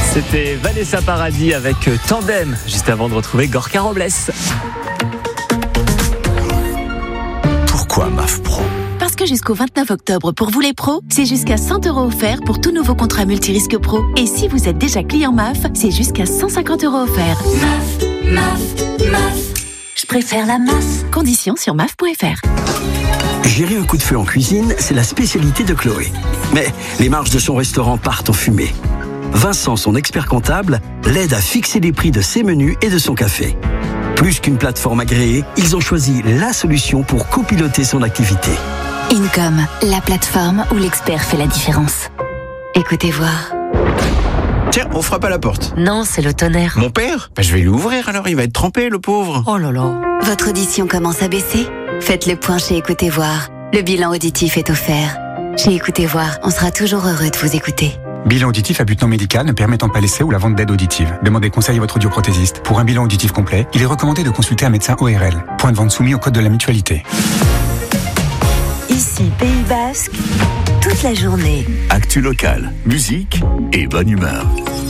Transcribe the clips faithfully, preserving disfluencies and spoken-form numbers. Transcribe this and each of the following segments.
C'était Vanessa Paradis avec Tandem, juste avant de retrouver Gorka Robles. Pourquoi M A F Pro ? Parce que jusqu'au vingt-neuf octobre, pour vous les pros, c'est jusqu'à cent euros offerts pour tout nouveau contrat multirisque pro. Et si vous êtes déjà client M A F, c'est jusqu'à cent cinquante euros offerts. M A F, M A F, M A F. Je préfère la M A F. Conditions sur M A F point F R. Gérer un coup de feu en cuisine, c'est la spécialité de Chloé. Mais les marges de son restaurant partent en fumée. Vincent, son expert comptable, l'aide à fixer les prix de ses menus et de son café. Plus qu'une plateforme agréée, ils ont choisi la solution pour copiloter son activité. Income, la plateforme où l'expert fait la différence. Écoutez voir. Tiens, on frappe à la porte. Non, c'est le tonnerre. Mon père ? Bah, je vais lui ouvrir alors, il va être trempé, le pauvre. Oh là là. Votre audition commence à baisser ? Faites le point chez Écoutez voir. Le bilan auditif est offert. Chez Écoutez voir, on sera toujours heureux de vous écouter. Bilan auditif à but non médical ne permettant pas l'essai ou la vente d'aide auditive. Demandez conseil à votre audioprothésiste. Pour un bilan auditif complet, il est recommandé de consulter un médecin O R L. Point de vente soumis au code de la mutualité. Ici, Pays Basque, toute la journée. Actu locale, musique et bonne humeur.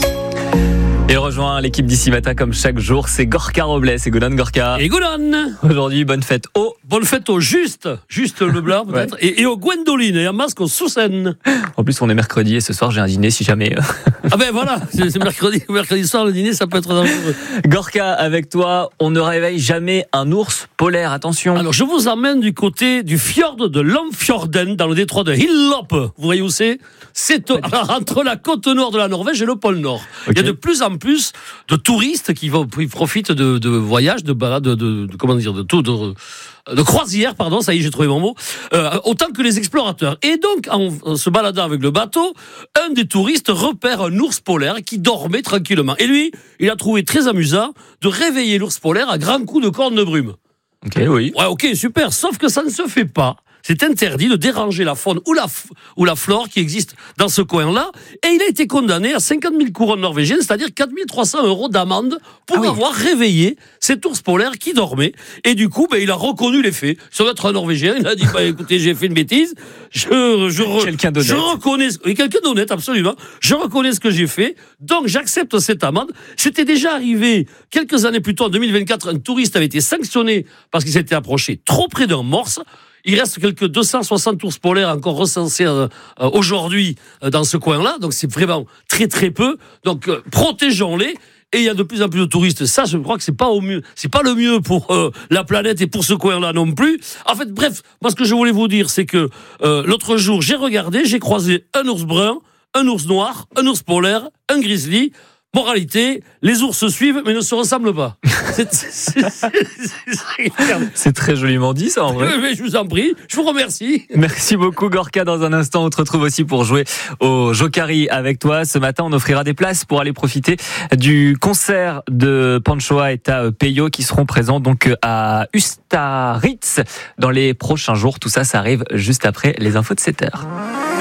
Et rejoint l'équipe d'ici matin comme chaque jour, c'est Gorka Robles. Et Golan Gorka. Et Golan. Aujourd'hui, bonne fête au... Bonne fête au Juste, Juste Leblanc peut-être, ouais. et, et au Gwendoline, et à Masque au Soussen. En plus, on est mercredi et ce soir, j'ai un dîner si jamais... Ah ben voilà, c'est, c'est mercredi, mercredi soir, le dîner, ça peut être dangereux. Gorka, avec toi, on ne réveille jamais un ours polaire, attention. Alors, je vous emmène du côté du fjord de Långfjorden, dans le détroit de Hillop. Vous voyez où c'est ? C'est au, alors, entre la côte nord de la Norvège et le pôle Nord. Okay. Il y a de plus en plus de touristes qui, vont, qui profitent de, de voyages, de balades, de, de, de, comment dire, de tout... De, de croisière, pardon, ça y est, j'ai trouvé mon mot, euh, autant que les explorateurs. Et donc, en, en se baladant avec le bateau, un des touristes repère un ours polaire qui dormait tranquillement. Et lui, il a trouvé très amusant de réveiller l'ours polaire à grands coups de corne de brume. Ok, oui. Ouais, ok, super. Sauf que ça ne se fait pas. C'est interdit de déranger la faune ou la, ou la flore qui existe dans ce coin-là. Et il a été condamné à cinquante mille couronnes norvégiennes, c'est-à-dire quatre mille trois cents euros d'amende pour ah oui. avoir réveillé cet ours polaire qui dormait. Et du coup, ben, il a reconnu les faits. Sur notre Norvégien, il a dit, bah, écoutez, j'ai fait une bêtise. Je, je, re, quelqu'un d'honnête. Je reconnais, oui, quelqu'un d'honnête, absolument. Je reconnais ce que j'ai fait. Donc, j'accepte cette amende. C'était déjà arrivé quelques années plus tôt, en deux mille vingt-quatre, un touriste avait été sanctionné parce qu'il s'était approché trop près d'un morse. Il reste quelques deux cent soixante ours polaires encore recensés euh, euh, aujourd'hui euh, dans ce coin-là. Donc, c'est vraiment très, très peu. Donc, euh, protégeons-les. Et il y a de plus en plus de touristes. Ça, je crois que c'est pas au mieux. C'est pas le mieux pour euh, la planète et pour ce coin-là non plus. En fait, bref, moi, ce que je voulais vous dire, c'est que euh, l'autre jour, j'ai regardé, j'ai croisé un ours brun, un ours noir, un ours polaire, un grizzly. Moralité, les ours se suivent mais ne se ressemblent pas. C'est, c'est, c'est, c'est, c'est très joliment dit ça en vrai. Mais je vous en prie, je vous remercie. Merci beaucoup Gorka. Dans un instant, on te retrouve aussi pour jouer au Jokari avec toi. Ce matin, on offrira des places pour aller profiter du concert de Panchoa et Peyo qui seront présents donc à Ustaritz dans les prochains jours. Tout ça, ça arrive juste après les infos de sept heures.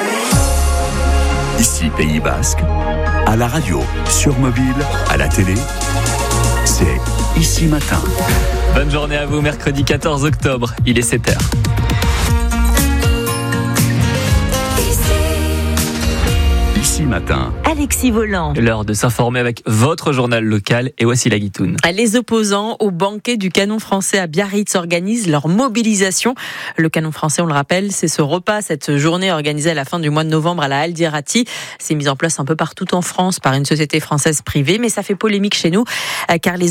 Ici Pays Basque, à la radio, sur mobile, à la télé, c'est Ici Matin. Bonne journée à vous, mercredi quatorze octobre, il est sept heures. Ici Matin. Alexis Volant. L'heure de s'informer avec votre journal local et voici la guitoune. Les opposants au banquet du canon français à Biarritz organisent leur mobilisation. Le canon français, on le rappelle, c'est ce repas, cette journée organisée à la fin du mois de novembre à la Halle d'Irati. C'est mis en place un peu partout en France par une société française privée, mais ça fait polémique chez nous car les